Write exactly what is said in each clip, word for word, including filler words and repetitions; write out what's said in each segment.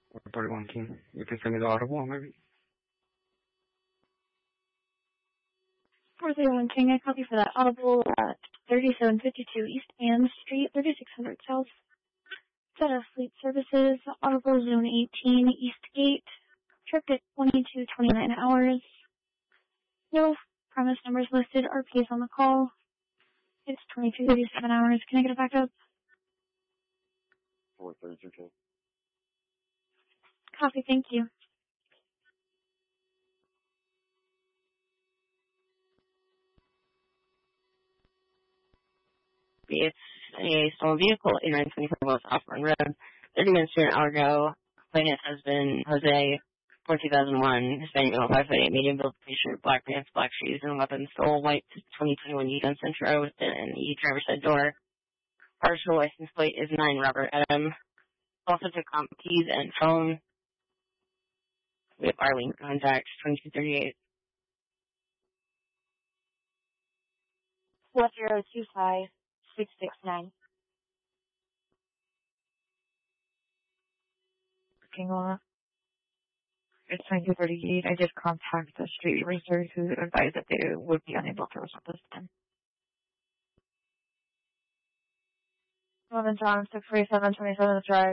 Or thirty-one King. You can send me the audible, maybe. four thirty-one King, I copy for that audible at thirty-seven fifty-two East Ann Street, thirty-six hundred South. Set of Fleet Services, audible Zone eighteen, East Gate. Tripped at twenty-two twenty-nine hours. No premise numbers listed. R P is on the call. It's twenty-two thirty-seven hours. Can I get a backup? four thirty-two King. Copy, thank you. It's a stolen vehicle, eighty-nine twenty-five West Osborne Road. thirty minutes to an hour ago. Plaintiff has been Jose, four two thousand one, Hispanic male, five foot eight, medium build, t-shirt, black pants, black shoes, and weapon. Stole white twenty twenty-one Yukon Centro with an E driver's side door. Partial license plate is nine Robert Adam. Also took comp keys and phone. We have Arlene contact, twenty-two thirty-eight. four zero two five six six nine. King on. It's twenty-two thirty-eight. I did contact the street racers who advised that they would be unable to respond this time. eleven John, six forty-seven twenty-seventh Drive.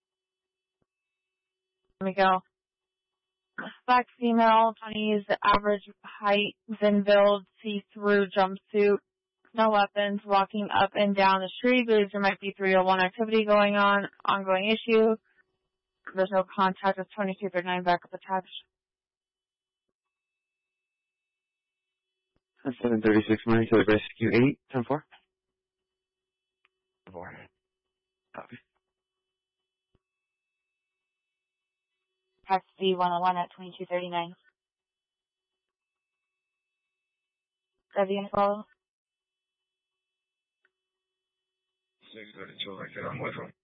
Let me go. Black female, twenties, average height, thin build, see-through jumpsuit, no weapons, walking up and down the street. Believes there might be three oh one activity going on, ongoing issue. There's no contact with twenty-two thirty-nine backup attached. seven thirty-six Marine to the rescue eight, ten four. four. Copy. Taxi one oh one at twenty-two thirty-nine. Ready and follow? six thirty-two, I said I'm with him.